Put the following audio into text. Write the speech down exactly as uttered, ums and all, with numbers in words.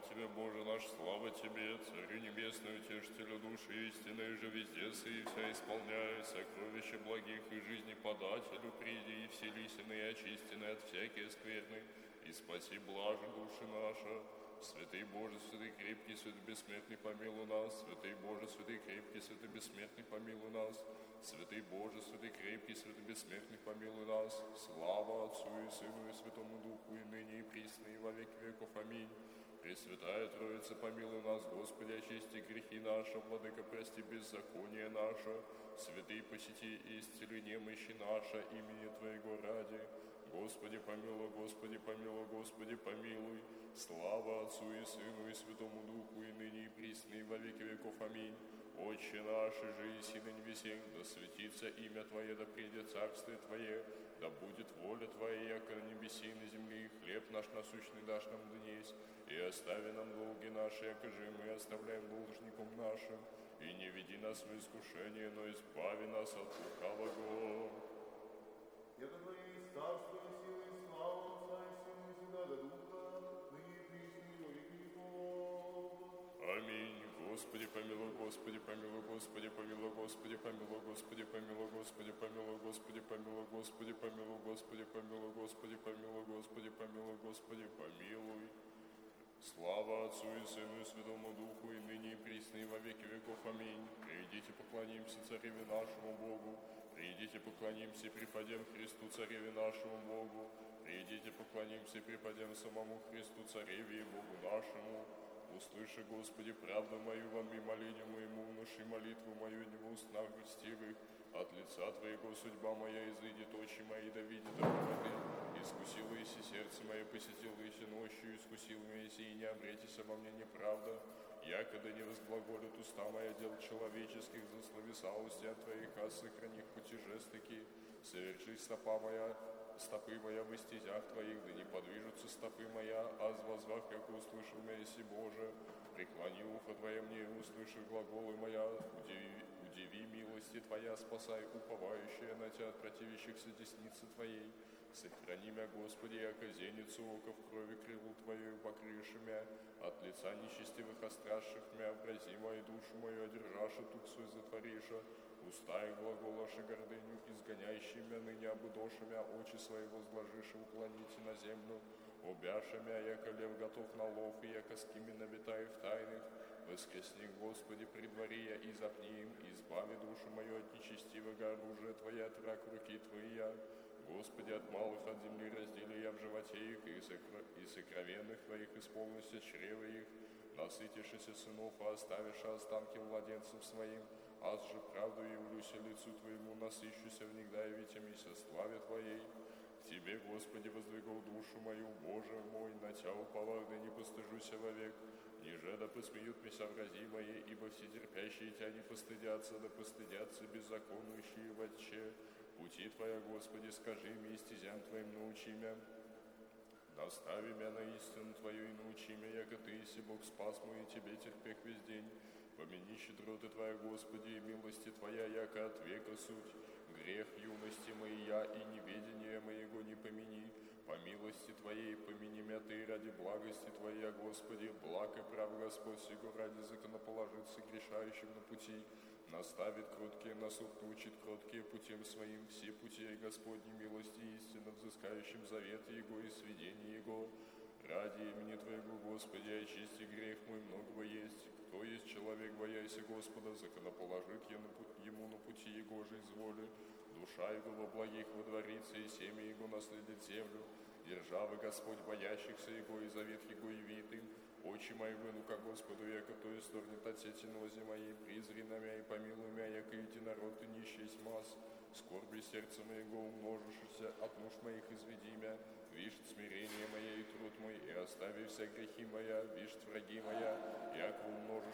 Тебе, Боже наш, слава Тебе, Царю Небесный, утешителю души истинной же везде сы и вся исполняй, сокровища благих и жизни подателю, приди и вселисины и очистины от всякие скверны, и спаси блажи души наша. Святый Боже, святый крепкий, святый бессмертный, помилуй нас. Святый Боже, святый крепкий, святый бессмертный, помилуй нас. Святый Боже, святый крепкий, святый бессмертный, помилуй нас. Слава Отцу и Сыну и Святому Духу, и ныне и присно, и во веки веков. Аминь. Пресвятая Троица, помилуй нас, Господи, очисти грехи наши, Владыка, прости беззаконие наше. Святый, посети и исцели немощи наши, имени Твоего ради. Господи, помилуй, Господи, помилуй, Господи, помилуй. Слава Отцу и Сыну и Святому Духу, и ныне и присно, и во веки веков. Аминь. Отче наш, же еси на небесех, да светится имя Твое, да придет царствие Твое, да будет воля Твоя, яко на небеси и на земле. Хлеб наш насущный дашь нам днесь, и остави нам долги наши, яко же мы оставляем должником нашим. И не веди нас в искушение, но избави нас от лукавого. Яко Твое есть царство, и сила, и слава Отца и Сына и Святаго Духа, ныне и присно, и во веки веков. Аминь. Господи, помилуй, Господи, помилуй, Господи, помилуй, Господи, помилуй, Господи, помилуй, Господи, помилуй, Господи, помилуй, Господи, помилуй, Господи, помилуй, Господи, помилуй, Господи, помилуй, Господи, помилуй. Слава Отцу и Сыну и Святому Духу, и ныне и присно, и во веки веков. Аминь. Придите, поклонимся Цареве нашему Богу. Придите, поклонимся и преподем Христу, Цареве нашему Богу. Придите, поклонимся и преподем самому Христу, Цареве и Богу нашему. Услыши, Господи, правду мою, во мне моление моему, внуши молитву мою не в устнах гостивых. От лица Твоего судьба моя изыдет, очи мои да видят правды. Искусила иси сердце мое, посетила иси ночью, искусила меня иси и не обретися во мне неправда. Якогда не возглаголят уста моя дел человеческих, за словесалости от Твоих, а сохрани пути жестокие. Соверши стопа моя, стопы моя в стезях Твоих, да не подвижутся стопы моя, а возвах, как услышал меня, си Боже. Преклони ухо Твое мне, услыши глаголы моя, удиви, удиви милости Твоя, спасай уповающая на Тебя от противящихся десницы Твоей. Сохрани меня, Господи, яко зеницу ока в крови крылу Твою покрыши мя, от лица нечестивых остраших мя, образи мою душу мою, одержаша туксу и затвориша, уста и глаголаши гордыню, изгоняющий мя ныне обудоша мя, очи свои возложиши, уклоните на землю, обяша мя, яко лев готов на лов, и яко скимин обитаю в тайных, воскресни, Господи, предвари я и запни им, избави душу мою от нечестивого оружия Твоя, от рак руки Твоя. Господи, от малых от земли раздели я в животе их, и, сокро... и сокровенных Твоих исполнился чрево их, насытишися сынов, а оставишь останки младенцам своим, аз же правду явлюся лицу Твоему, насыщуся внегда и витямися славе Твоей. К Тебе, Господи, воздвигал душу мою, Боже мой, на Тя уповах, да не постыжуся вовек. Ниже да посмеют меня врази мои, ибо все терпящие Тя не постыдятся, да постыдятся беззаконующие в отче. Пути Твоя, Господи, скажи мне, и стезям Твоим научи меня. Настави меня на истину Твою и научи меня, яко Ты, если Бог спас мой, и Тебе терпех весь день. Помяни щедроты Твоя, Господи, и милости Твоя, яко от века суть. Грех юности моя и неведение моего не помяни. По милости Твоей помяни меня Ты ради благости Твоей, Господи. Благ и прав Господь сего ради законоположиться грешающим на пути. Наставит кроткие на суд, научит кроткие путем своим. Все пути Господней милости и истинно взыскающим завет Его и сведение Его. Ради имени Твоего, Господи, очисти грех мой, многого есть. Кто есть человек, бояйся Господа, законоположит ему на пути Его же изволи. Душа Его во благих водворится, и семя Его наследит землю. Державы Господь боящихся Его, и завет Его явит им. Очи мои вынука Господу, яко то исторнет от сети нози моей, призри на мя и помилуй мя, яко единород и нищий смаз. Скорби сердца моего умножишься, от нужд моих изведи мя. Вишь смирение мое и труд мой, и остави все грехи моя, вишь враги моя, яко умножишь